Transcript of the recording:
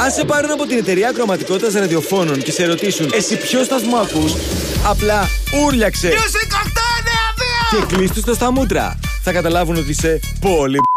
Αν σε πάρουν από την εταιρεία ακροματικότητας ραδιοφώνων και σε ρωτήσουν εσύ ποιο σταθμό ακούς, απλά ούρλιαξε Music 892! και κλείστου το στα μούτρα. Θα καταλάβουν ότι είσαι πολύ